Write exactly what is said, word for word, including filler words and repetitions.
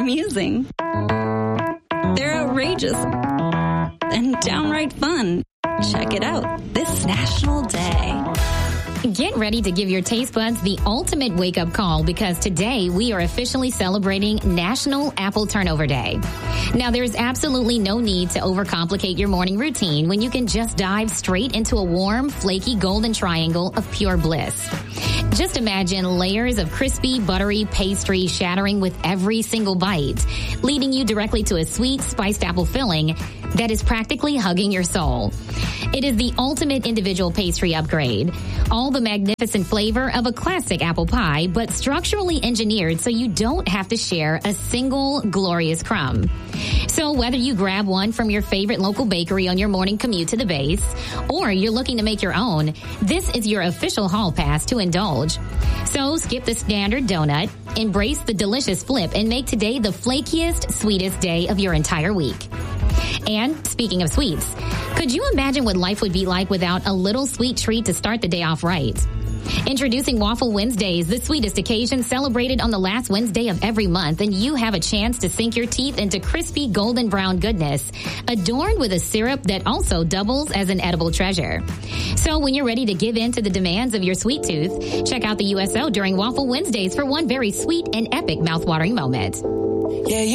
amusing. They're outrageous and downright fun. Check it out this National Day. Get ready to give your taste buds the ultimate wake-up call because today we are officially celebrating National Apple Turnover Day. Now, there's absolutely no need to overcomplicate your morning routine when you can just dive straight into a warm, flaky golden triangle of pure bliss. Just imagine layers of crispy, buttery pastry shattering with every single bite, leading you directly to a sweet, spiced apple filling that is practically hugging your soul. It is the ultimate individual pastry upgrade. All the magnificent flavor of a classic apple pie, but structurally engineered so you don't have to share a single glorious crumb. So whether you grab one from your favorite local bakery on your morning commute to the base, or you're looking to make your own, this is your official hall pass to indulge. So skip the standard donut, embrace the delicious flip, and make today the flakiest, sweetest day of your entire week. And speaking of sweets, could you imagine what life would be like without a little sweet treat to start the day off right? Introducing Waffle Wednesdays, the sweetest occasion celebrated on the last Wednesday of every month, and you have a chance to sink your teeth into crispy golden brown goodness, adorned with a syrup that also doubles as an edible treasure. So when you're ready to give in to the demands of your sweet tooth, check out the U S O during Waffle Wednesdays for one very sweet and epic mouthwatering moment. Yeah,